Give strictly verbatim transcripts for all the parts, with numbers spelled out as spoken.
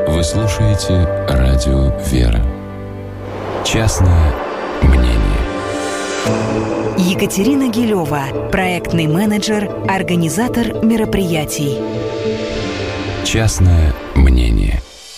Вы слушаете радио «Вера». Частное мнение. Екатерина Гилева, проектный менеджер, организатор мероприятий. Частное мнение.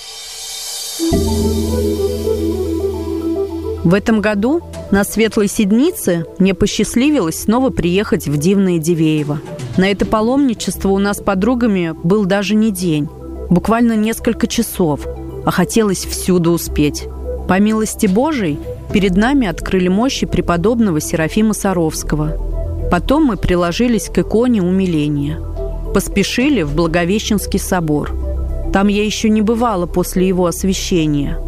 В этом году на Светлой Седмице мне посчастливилось снова приехать в дивное Дивеево. На это паломничество у нас с подругами был даже не день, буквально несколько часов, а хотелось всюду успеть. По милости Божией перед нами открыли мощи преподобного Серафима Саровского. Потом мы приложились к иконе умиления. Поспешили в Благовещенский собор. Там я еще не бывала после его освящения.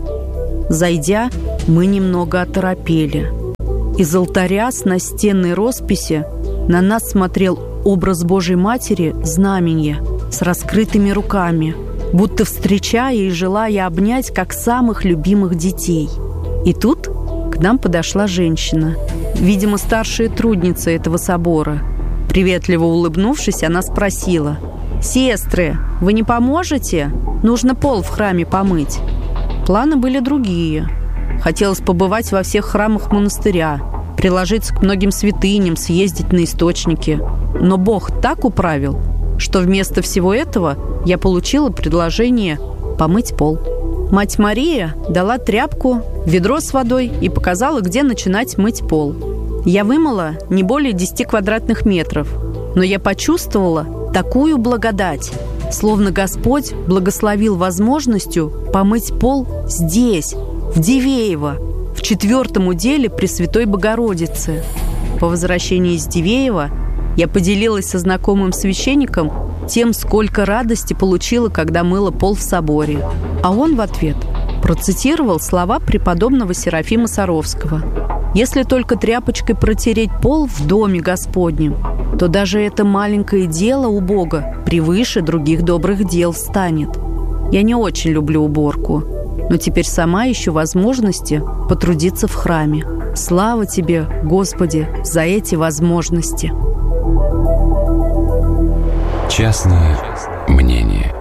Зайдя, мы немного оторопели. Из алтаря с настенной росписи на нас смотрел образ Божьей Матери Знаменья с раскрытыми руками, будто встречая и желая обнять, как самых любимых детей. И тут к нам подошла женщина, видимо, старшая трудница этого собора. Приветливо улыбнувшись, она спросила: «Сестры, вы не поможете? Нужно пол в храме помыть». Планы были другие. Хотелось побывать во всех храмах монастыря, приложиться к многим святыням, съездить на источники. Но Бог так управил, что вместо всего этого я получила предложение помыть пол. Мать Мария дала тряпку, ведро с водой и показала, где начинать мыть пол. Я вымыла не более десяти квадратных метров, но я почувствовала такую благодать, словно Господь благословил возможностью помыть пол здесь, в Дивеево, в четвертом уделе Пресвятой Богородицы. По возвращении из Дивеева я поделилась со знакомым священником тем, сколько радости получила, когда мыла пол в соборе. А он в ответ процитировал слова преподобного Серафима Саровского: «Если только тряпочкой протереть пол в доме Господнем, то даже это маленькое дело у Бога превыше других добрых дел станет». Я не очень люблю уборку, но теперь сама ищу возможности потрудиться в храме. Слава Тебе, Господи, за эти возможности. Частное мнение.